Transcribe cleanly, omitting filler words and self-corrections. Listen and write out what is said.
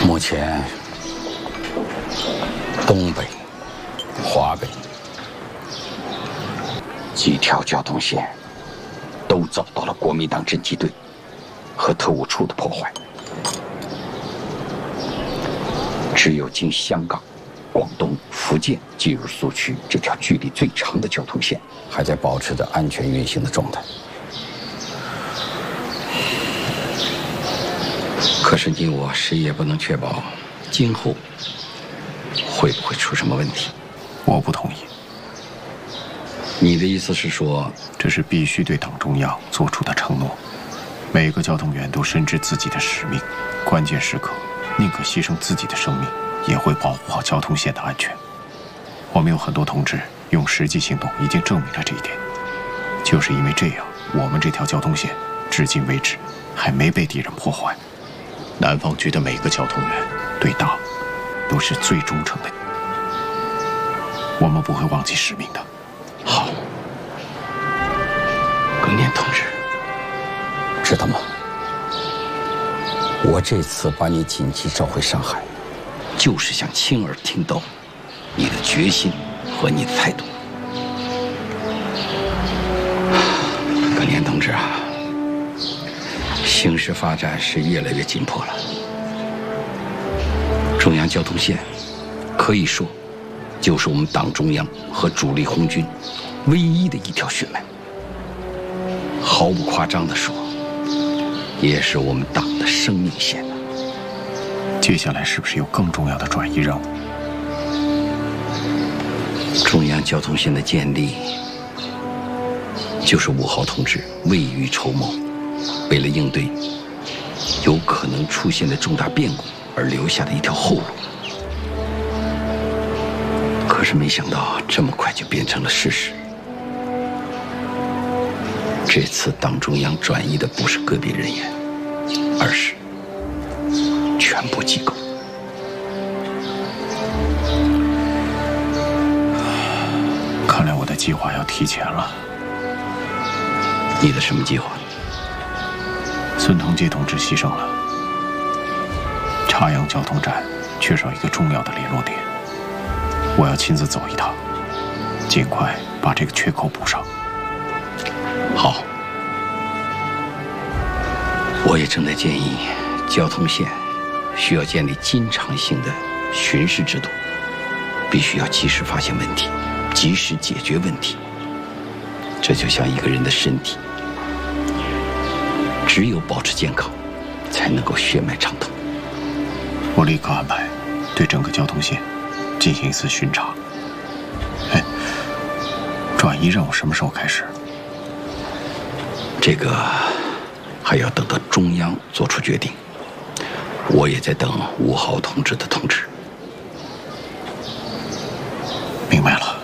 目前，东北、华北几条交通线都遭到了国民党侦缉队和特务处的破坏，只有经香港、广东、福建进入苏区这条距离最长的交通线还在保持着安全运行的状态。可是你我谁也不能确保今后会不会出什么问题。 我不同意。 你的意思是说， 这是必须对党中央做出的承诺。每个交通员都深知自己的使命，关键时刻宁可牺牲自己的生命，也会保护好交通线的安全。我们有很多同志用实际行动已经证明了这一点。就是因为这样，我们这条交通线至今为止还没被敌人破坏。南方局的每个交通员对党都是最忠诚的，我们不会忘记使命的。 好，耿念同志，知道吗？我这次把你紧急召回上海，就是想亲耳听到你的决心和你的态度。耿念同志啊，形势发展是越来越紧迫了。中央交通线可以说就是我们党中央和主力红军唯一的一条血脉，毫不夸张地说，也是我们党的生命线。 接下来是不是有更重要的转移任务？ 中央交通线的建立，就是5号同志未雨绸缪，为了应对有可能出现的重大变故而留下的一条后路。可是没想到这么快就变成了事实。这次党中央转移的不是个别人员，而是全部机构。 看来我的计划要提前了。 你的什么计划？ 孙腾基同志牺牲了，茶阳交通站缺少一个重要的联络点，我要亲自走一趟，尽快把这个缺口补上。 好，我也正在建议，交通线需要建立经常性的巡视制度，必须要及时发现问题，及时解决问题。这就像一个人的身体，只有保持健康，才能够血脉畅通。 我立刻安排对整个交通线进行一次巡查。哎，转移任务什么时候开始？ 这个还要等到中央做出决定。我也在等5号同志的通知。 明白了。